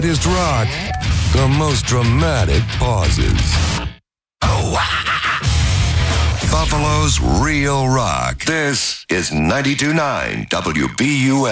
greatest rock, the most dramatic pauses. Buffalo's real rock. This is 92.9 WBUS.